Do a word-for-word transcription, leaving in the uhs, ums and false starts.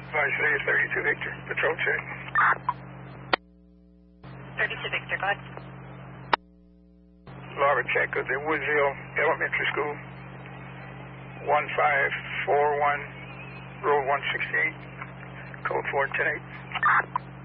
Vice City, thirty-two Victor, patrol check. thirty-two Victor, go ahead. Lava check of the Woodsville Elementary School, one five four one, road one sixty-eight, code four ten eight.